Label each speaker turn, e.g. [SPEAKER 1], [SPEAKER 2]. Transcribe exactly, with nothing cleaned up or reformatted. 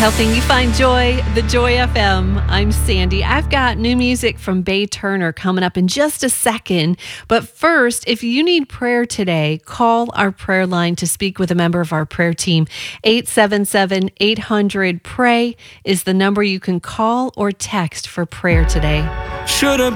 [SPEAKER 1] Helping you find joy, the Joy F M. I'm Sandy. I've got new music from Bay Turner coming up in just a second. But first, if you need prayer today, call our prayer line to speak with a member of our prayer team. eight seven seven, eight hundred, pray is the number you can call or text for prayer today.
[SPEAKER 2] Should have